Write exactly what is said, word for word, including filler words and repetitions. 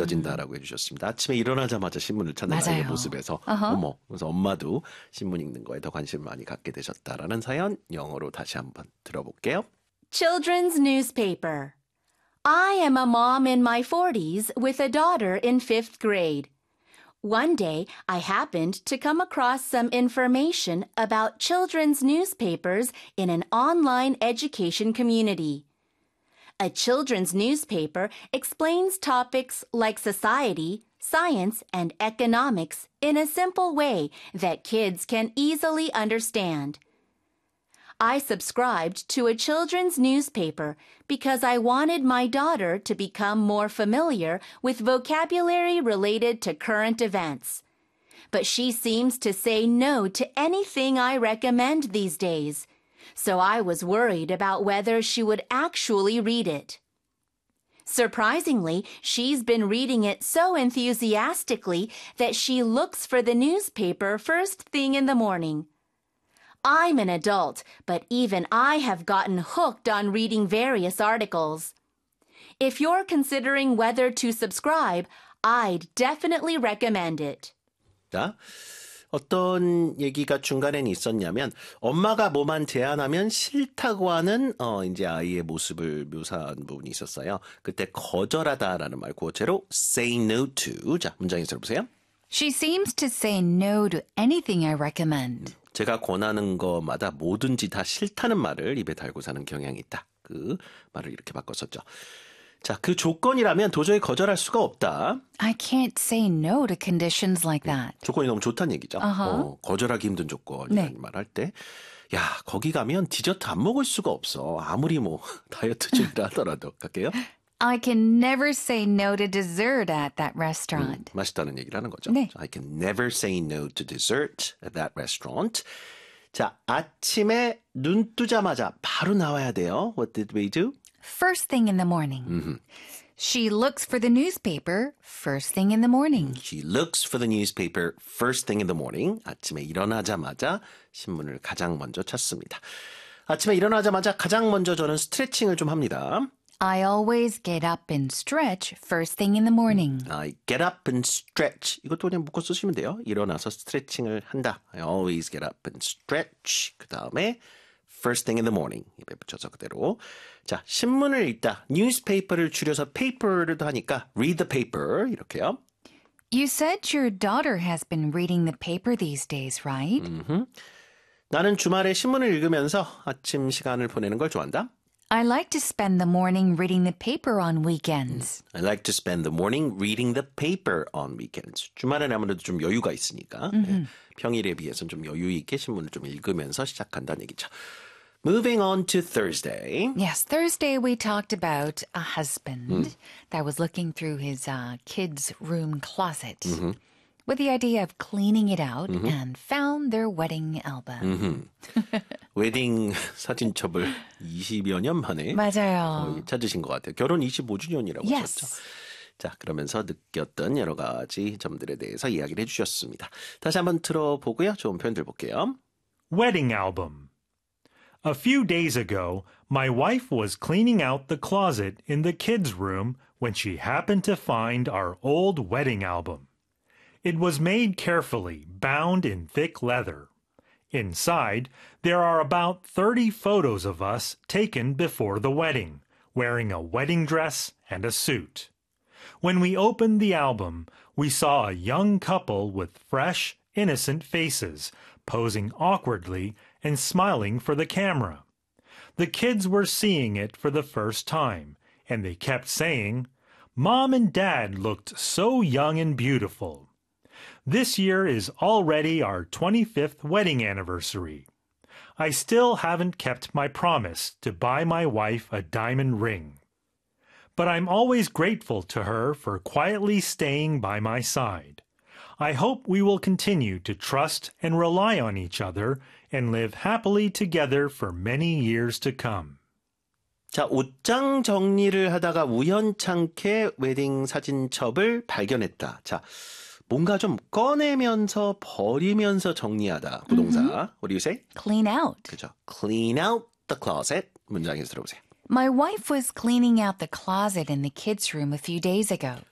느껴진다라고 해주셨습니다. 아침에 일어나자마자 신문을 찾는 맞아요. 아이의 모습에서 Uh-huh. 어머, 그래서 엄마도 신문 읽는 거에 더 관심을 많이 갖게 되셨다라는 사연 영어로 다시 한번 들어볼게요. Children's newspaper. I am a mom in my forties with a daughter in fifth grade. One day, I happened to come across some information about children's newspapers in an online education community. A children's newspaper explains topics like society, science, and economics in a simple way that kids can easily understand. I subscribed to a children's newspaper because I wanted my daughter to become more familiar with vocabulary related to current events. But she seems to say no to anything I recommend these days, so I was worried about whether she would actually read it. Surprisingly, she's been reading it so enthusiastically that she looks for the newspaper first thing in the morning. I'm an adult, but even I have gotten hooked on reading various articles. If you're considering whether to subscribe, I'd definitely recommend it. 자, 어떤 얘기가 중간에 있었냐면 엄마가 뭐만 제안하면 싫다고 하는 어 이제 아이의 모습을 묘사한 부분이 있었어요. 그때 거절하다라는 말 구어체로 say no to. 자, 문장에서 들어보세요. She seems to say no to anything I recommend. 제가 권하는 것마다 뭐든지 다 싫다는 말을 입에 달고 사는 경향이 있다. 그 말을 이렇게 바꿨었죠. 자, 그 조건이라면 도저히 거절할 수가 없다. I can't say no to conditions like that. 조건이 너무 좋다는 얘기죠. Uh-huh. 어, 거절하기 힘든 조건이라는 네. 말할 때 야, 거기 가면 디저트 안 먹을 수가 없어. 아무리 뭐 다이어트 중이라 하더라도. 갈게요. I can never say no to dessert at that 음, restaurant. 맛있다는 얘기를 하는 거죠. 네. I can never say no to dessert at that restaurant. 자, 아침에 눈 뜨자마자 바로 나와야 돼요. What did we do? First thing in the morning. Mm-hmm. She looks for the newspaper first thing in the morning. She looks for the newspaper first thing in the morning. 아침에 일어나자마자 신문을 가장 먼저 찾습니다. 아침에 일어나자마자 가장 먼저 저는 스트레칭을 좀 합니다. I always get up and stretch first thing in the morning. I get up and stretch. 이것도 그냥 묶어 쓰시면 돼요. 일어나서 스트레칭을 한다. I always get up and stretch. 그 다음에 first thing in the morning. 입에 붙여서 그대로. 자, 신문을 읽다. newspaper를 줄여서 paper를 하니까 read the paper. 이렇게요. You said your daughter has been reading the paper these days, right? 음흠. 나는 주말에 신문을 읽으면서 아침 시간을 보내는 걸 좋아한다. I like to spend the morning reading the paper on weekends. I like to spend the morning reading the paper on weekends. 주말에는 아무래도 좀 여유가 있으니까 네. 평일에 비해서는 좀 여유 있게 신문을 좀 읽으면서 시작한다는 얘기죠. Moving on to Thursday. Yes, Thursday we talked about a husband that was looking through his uh, kids' room closet Mm-hmm. with the idea of cleaning it out and found their wedding album. 웨딩 사진첩을 이십여 년 만에 맞아요. 거의 찾으신 것 같아요. 결혼 이십오 주년이라고 Yes. 하셨죠. 자, 그러면서 느꼈던 여러 가지 점들에 대해서 이야기를 해주셨습니다. 다시 한번 들어보고요. 좋은 표현들 볼게요. Wedding album. A few days ago, my wife was cleaning out the closet in the kids' room when she happened to find our old wedding album. It was made carefully, bound in thick leather. Inside, there are about thirty photos of us taken before the wedding, wearing a wedding dress and a suit. When we opened the album, we saw a young couple with fresh, innocent faces, posing awkwardly and smiling for the camera. The kids were seeing it for the first time, and they kept saying, "Mom and Dad looked so young and beautiful." This year is already our twenty-fifth wedding anniversary. I still haven't kept my promise to buy my wife a diamond ring. But I'm always grateful to her for quietly staying by my side. I hope we will continue to trust and rely on each other and live happily together for many years to come. 자, 옷장 정리를 하다가 우연찮게 웨딩 사진첩을 발견했다. 자, 뭔가 좀 꺼내면서 버리면서 정리하다. 부동사. Mm-hmm. What do you say? Clean out. 그죠. Clean out the closet. 문장에서 들어보세요. My wife was cleaning out the closet in the kids' room a few days ago.